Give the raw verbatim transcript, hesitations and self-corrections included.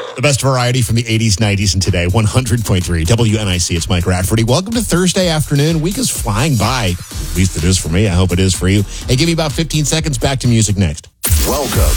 The best variety from the eighties, nineties, and today. one hundred point three W N I C. It's Mike Rafferty. Welcome to Thursday afternoon. Week is flying by. At least it is for me. I hope it is for you. Hey, give me about fifteen seconds. Back to music next. Welcome